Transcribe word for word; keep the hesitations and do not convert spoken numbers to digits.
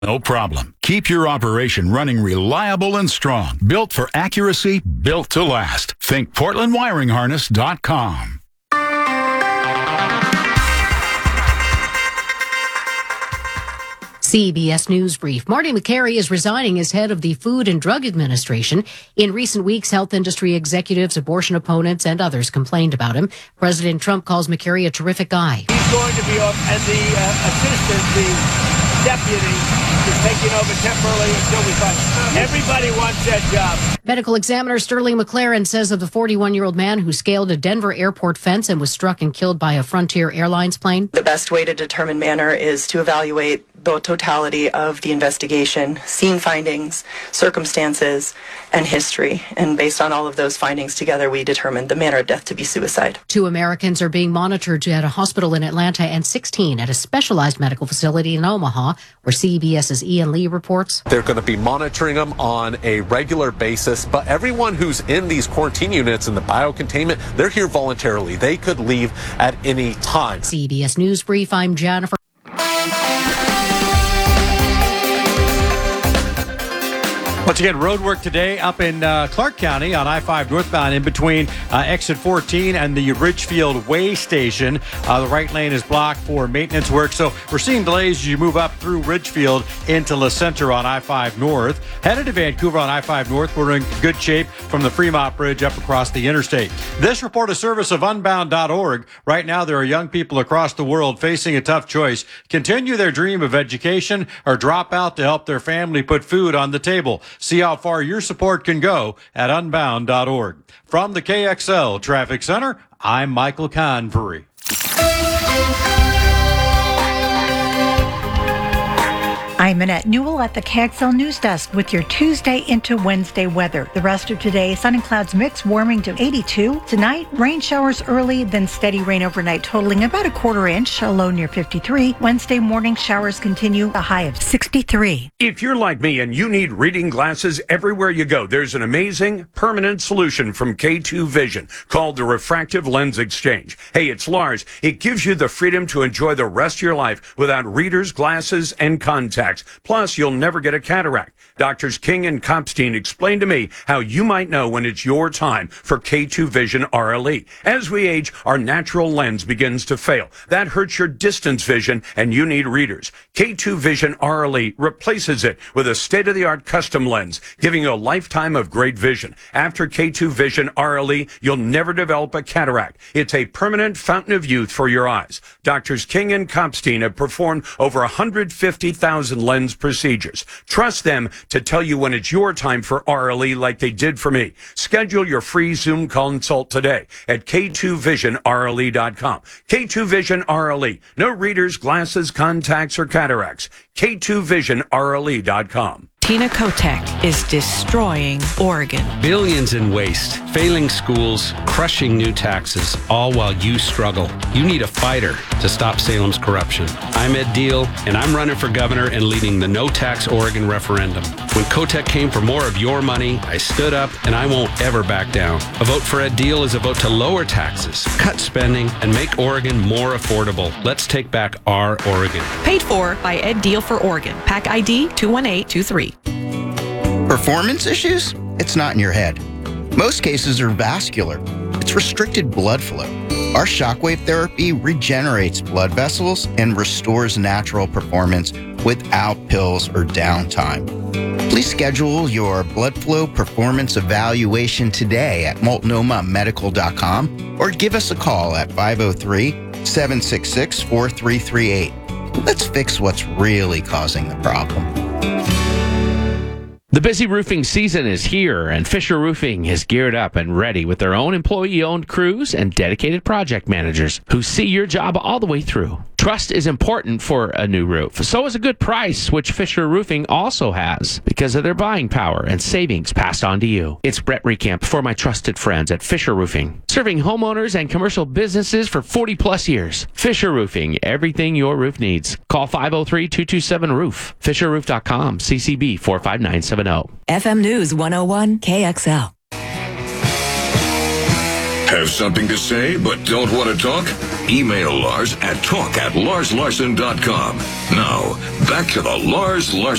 No problem. Keep your operation running reliable and strong. Built for accuracy, built to last. Think Portland Wiring Harness dot com. C B S News Brief. Marty Makary is resigning as head of the Food and Drug Administration. In recent weeks, health industry executives, abortion opponents, and others complained about him. President Trump calls Makary a terrific guy. He's going to be off, and the uh, assistant, the deputy, is taking over temporarily until we find. Everybody wants that job. Medical examiner Sterling McLaren says of the forty-one-year-old man who scaled a Denver airport fence and was struck and killed by a Frontier Airlines plane. The best way to determine manner is to evaluate the totality of the investigation, scene findings, circumstances, and history. And based on all of those findings together, we determined the manner of death to be suicide. Two Americans are being monitored at a hospital in Atlanta and sixteen at a specialized medical facility in Omaha, where CBS's Ian Lee reports. They're going to be monitoring them on a regular basis, but everyone who's in these quarantine units in the biocontainment, they're here voluntarily. They could leave at any time. C B S News Brief, I'm Jennifer. Once again, road work today up in uh, Clark County on I five northbound in between uh, exit fourteen and the Ridgefield Way Station. Uh, the right lane is blocked for maintenance work, so we're seeing delays as you move up through Ridgefield into La Center on I five North. Headed to Vancouver on I five North, we're in good shape from the Fremont Bridge up across the interstate. This report is service of unbound dot org. Right now, there are young people across the world facing a tough choice: continue their dream of education or drop out to help their family put food on the table. See how far your support can go at unbound dot org. From the K X L Traffic Center, I'm Michael Convery. I'm Annette Newell at the K X L News Desk with your Tuesday into Wednesday weather. The rest of today, sun and clouds mix, warming to eighty-two. Tonight, rain showers early, then steady rain overnight, totaling about a quarter inch, a low near fifty-three. Wednesday morning, showers continue, a high of sixty-three. If you're like me and you need reading glasses everywhere you go, there's an amazing permanent solution from K two Vision called the Refractive Lens Exchange. Hey, it's Lars. It gives you the freedom to enjoy the rest of your life without readers, glasses, and contacts. Plus, you'll never get a cataract. Doctors King and Kopstein explained to me how you might know when it's your time for K two Vision R L E. As we age, our natural lens begins to fail. That hurts your distance vision, and you need readers. K two Vision R L E replaces it with a state-of-the-art custom lens, giving you a lifetime of great vision. After K two Vision R L E, you'll never develop a cataract. It's a permanent fountain of youth for your eyes. Doctors King and Kopstein have performed over one hundred fifty thousand lens procedures. Trust them to tell you when it's your time for R L E like they did for me. Schedule your free Zoom consult today at K two vision R L E dot com. K two Vision R L E. No readers, glasses, contacts, or cataracts. K two vision R L E dot com. Tina Kotek is destroying Oregon. Billions in waste, failing schools, crushing new taxes, all while you struggle. You need a fighter to stop Salem's corruption. I'm Ed Deal, and I'm running for governor and leading the No Tax Oregon referendum. When Kotek came for more of your money, I stood up, and I won't ever back down. A vote for Ed Deal is a vote to lower taxes, cut spending, and make Oregon more affordable. Let's take back our Oregon. Paid for by Ed Deal for Oregon. PAC I D two one eight two three. Performance issues? It's not in your head. Most cases are vascular. It's restricted blood flow. Our shockwave therapy regenerates blood vessels and restores natural performance without pills or downtime. Please schedule your blood flow performance evaluation today at multnomah medical dot com or give us a call at five oh three, seven six six, four three three eight. Let's fix what's really causing the problem. The busy roofing season is here, and Fisher Roofing is geared up and ready with their own employee-owned crews and dedicated project managers who see your job all the way through. Trust is important for a new roof. So is a good price, which Fisher Roofing also has because of their buying power and savings passed on to you. It's Brett Recamp for my trusted friends at Fisher Roofing, serving homeowners and commercial businesses for forty plus years. Fisher Roofing, everything your roof needs. Call five oh three, two two seven, roof. fisher roof dot com, C C B four five nine seven oh. F M News one oh one K X L. Have something to say but don't want to talk? email Lars at talk at lars larson dot com. Now, back to the Lars Larson